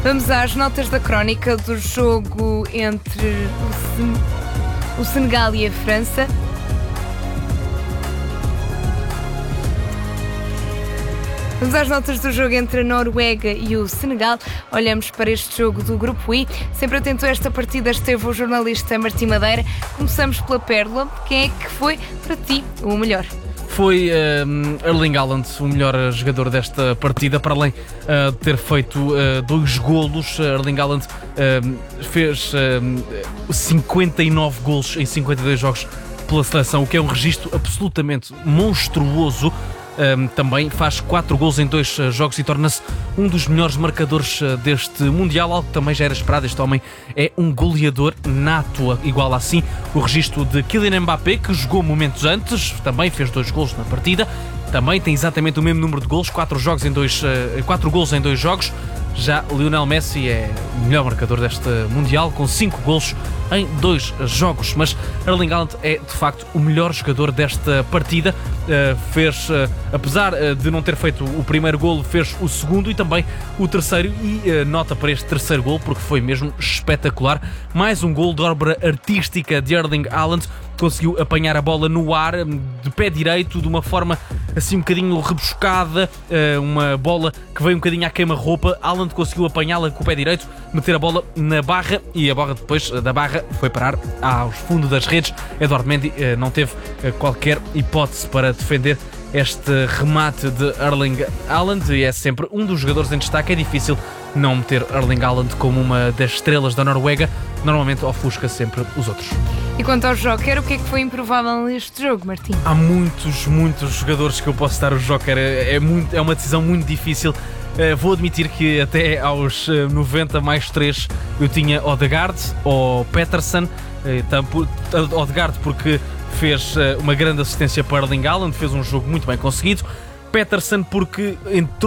Vamos às notas da crónica do jogo entre o Senegal e a França. Vamos às notas do jogo entre a Noruega e o Senegal. Olhamos para este jogo do Grupo I. Sempre atento a esta partida esteve o jornalista Martim Madeira. Começamos pela pérola. Quem é que foi, para ti, o melhor? Foi Erling Haaland o melhor jogador desta partida, para além de ter feito 2 golos. Erling Haaland fez 59 golos em 52 jogos pela seleção, o que é um registro absolutamente monstruoso. Também faz 4 golos em 2 jogos e torna-se um dos melhores marcadores deste Mundial, algo que também já era esperado. Este homem é um goleador nato, igual assim o registro de Kylian Mbappé, que jogou momentos antes, também fez 2 golos na partida, também tem exatamente o mesmo número de golos, 4 golos em 2 jogos. Já Lionel Messi é o melhor marcador deste Mundial, com 5 golos em 2 jogos. Mas Erling Haaland é, de facto, o melhor jogador desta partida. Apesar de não ter feito o primeiro golo, fez o segundo e também o terceiro. E nota para este terceiro golo, porque foi mesmo espetacular. Mais um golo de obra artística de Erling Haaland. Conseguiu apanhar a bola no ar, de pé direito, de uma forma assim um bocadinho rebuscada, uma bola que veio um bocadinho à queima-roupa. Haaland conseguiu apanhá-la com o pé direito, meter a bola na barra, e a bola depois da barra foi parar ao fundo das redes. Eduardo Mendy não teve qualquer hipótese para defender este remate de Erling Haaland, e é sempre um dos jogadores em destaque. É difícil não meter Erling Haaland como uma das estrelas da Noruega. Normalmente ofusca sempre os outros. E quanto ao Joker, o que é que foi improvável neste jogo, Martim? Há muitos jogadores que eu posso dar o Joker. É uma decisão muito difícil. Vou admitir que até aos 90 mais 3 eu tinha Odegaard ou Peterson. Odegaard porque fez uma grande assistência para Erling Haaland, fez um jogo muito bem conseguido. Peterson porque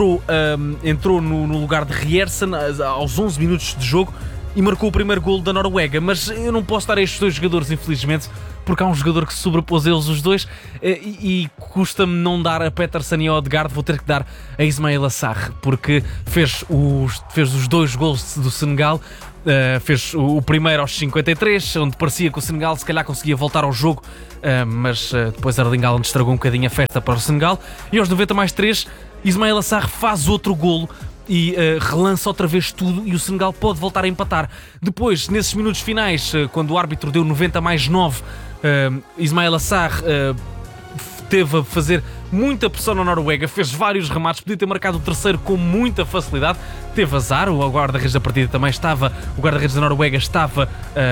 entrou no lugar de Riersen aos 11 minutos de jogo e marcou o primeiro golo da Noruega. Mas eu não posso dar a estes 2 jogadores, infelizmente, porque há um jogador que se sobrepôs a eles os 2, e custa-me não dar a Peterson e a Odegaard. Vou ter que dar a Ismaila Sarr, porque fez os 2 golos do Senegal. Fez o primeiro aos 53, onde parecia que o Senegal se calhar conseguia voltar ao jogo, mas depois Erling Haaland estragou um bocadinho a festa para o Senegal. E aos 90 mais 3, Ismaila Sarr faz outro golo e relança outra vez tudo, e o Senegal pode voltar a empatar. Depois, nesses minutos finais, quando o árbitro deu 90 mais 9, Ismaila Sarr teve a fazer muita pressão na Noruega, fez vários remates, podia ter marcado o terceiro com muita facilidade. Teve azar, o guarda-redes da partida também estava, o guarda-redes da Noruega estava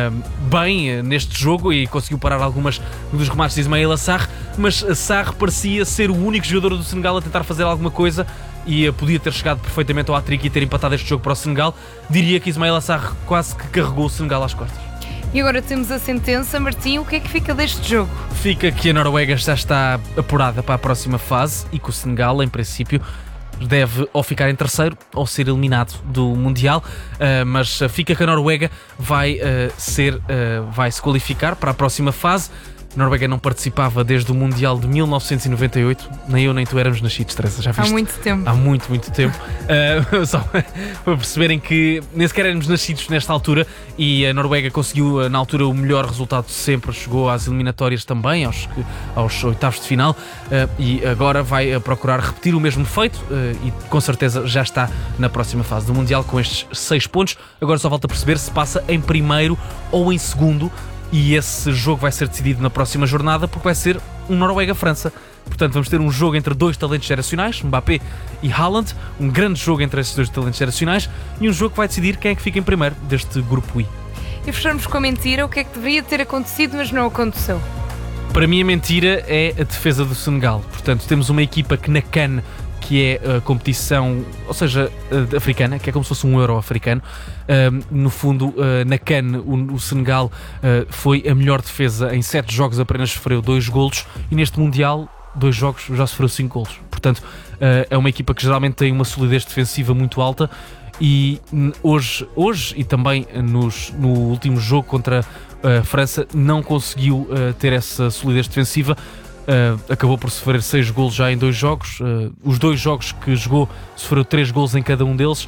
bem neste jogo e conseguiu parar algumas dos remates de Ismaila Sarr, mas Sarr parecia ser o único jogador do Senegal a tentar fazer alguma coisa e podia ter chegado perfeitamente ao hat-trick e ter empatado este jogo para o Senegal. Diria que Ismaila Sarr quase que carregou o Senegal às costas. E agora temos a sentença, Martim. O que é que fica deste jogo? Fica que a Noruega já está apurada para a próxima fase e que o Senegal, em princípio, deve ou ficar em terceiro ou ser eliminado do Mundial, mas fica que a Noruega vai se qualificar para a próxima fase. A Noruega não participava desde o Mundial de 1998. Nem eu nem tu éramos nascidos, Teresa, já viste? Há muito tempo. Há muito tempo. Só para perceberem que nem sequer éramos nascidos nesta altura, e a Noruega conseguiu na altura o melhor resultado de sempre. Chegou às eliminatórias também, aos oitavos de final, e agora vai procurar repetir o mesmo feito, e com certeza já está na próxima fase do Mundial com estes 6 pontos. Agora só falta perceber se passa em primeiro ou em segundo, e esse jogo vai ser decidido na próxima jornada, porque vai ser um Noruega-França. Portanto, vamos ter um jogo entre 2 talentos geracionais, Mbappé e Haaland, um grande jogo entre esses 2 talentos geracionais, e um jogo que vai decidir quem é que fica em primeiro deste grupo I. E fechamos com a mentira. O que é que deveria ter acontecido, mas não aconteceu? Para mim a mentira é a defesa do Senegal. Portanto, temos uma equipa que na CAN, que é a competição, ou seja, africana, que é como se fosse um Euro africano. No fundo, na CAN, o Senegal foi a melhor defesa. Em 7 jogos apenas sofreu 2 golos, e neste Mundial, 2 jogos já sofreu 5 golos. Portanto, é uma equipa que geralmente tem uma solidez defensiva muito alta, e hoje e também no último jogo contra a França não conseguiu ter essa solidez defensiva. Acabou por sofrer 6 golos já em 2 jogos. Os 2 jogos que jogou sofreu 3 golos em cada um deles.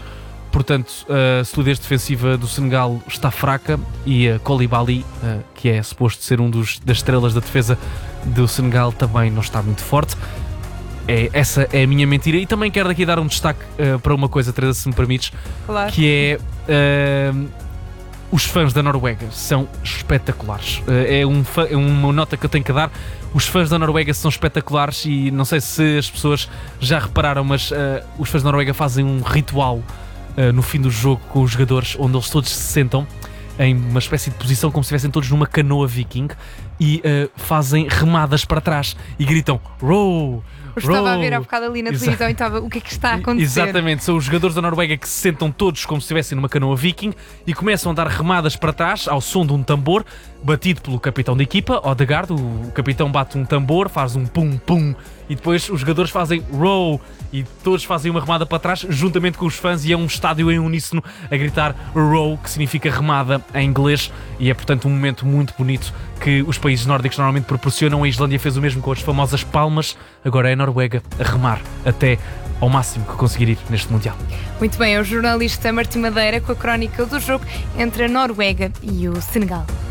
Portanto, a solidez defensiva do Senegal está fraca e a Koulibaly, que é suposto ser das estrelas da defesa do Senegal, também não está muito forte. Essa é a minha mentira. E também quero aqui dar um destaque para uma coisa, Teresa, se me permites, Claro. que é os fãs da Noruega são espetaculares. É uma nota que eu tenho que dar. Os fãs da Noruega são espetaculares e não sei se as pessoas já repararam, mas os fãs da Noruega fazem um ritual no fim do jogo com os jogadores, onde eles todos se sentam em uma espécie de posição como se estivessem todos numa canoa viking e fazem remadas para trás e gritam "Row!". Eu estava a ver há bocado ali na televisão e estava, o que é que está a acontecer? Exatamente, são os jogadores da Noruega que se sentam todos como se estivessem numa canoa viking e começam a dar remadas para trás ao som de um tambor batido pelo capitão da equipa, Odegaard. O capitão bate um tambor, faz um pum-pum e depois os jogadores fazem "row" e todos fazem uma remada para trás juntamente com os fãs e é um estádio em uníssono a gritar "row", que significa remada em inglês, e é portanto um momento muito bonito que os países nórdicos normalmente proporcionam. A Islândia fez o mesmo com as famosas palmas, agora é a Noruega a remar até ao máximo que conseguir ir neste Mundial. Muito bem, é o jornalista Martim Madeira com a crónica do jogo entre a Noruega e o Senegal.